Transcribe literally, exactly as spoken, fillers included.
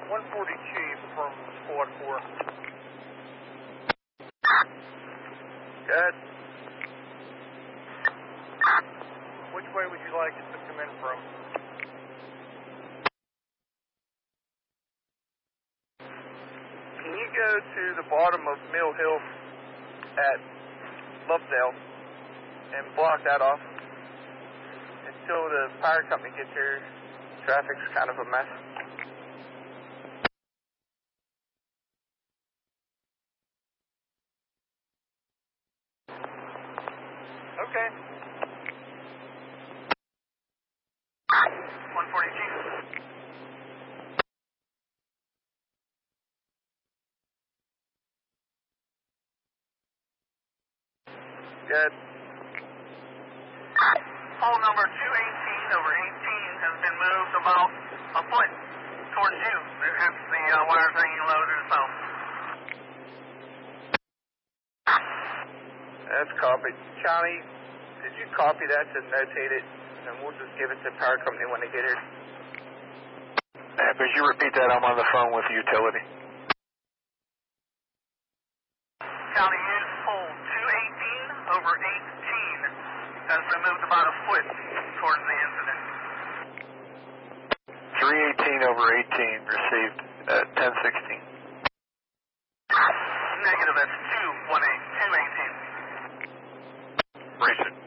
one forty Chief from Squad four. Good. Which way would you like us to come in from? Can you go to the bottom of Mill Hill at Lovedale and block that off until the fire company gets here? Traffic's kind of a mess. Okay. one forty Chief. Good. Pole number two eighteen over eighteen has been moved about a foot towards you. Hence the uh, wires hanging low to the south. That's copied. Johnny, did you copy that to notate it? And we'll just give it to the power company when they get here. Yeah, could you repeat that? I'm on the phone with the utility. County use pole two eighteen over eighteen has been moved about a foot towards the incident. three eighteen over eighteen received at ten sixteen. Negative, that's two one eight, two eighteen. Race it.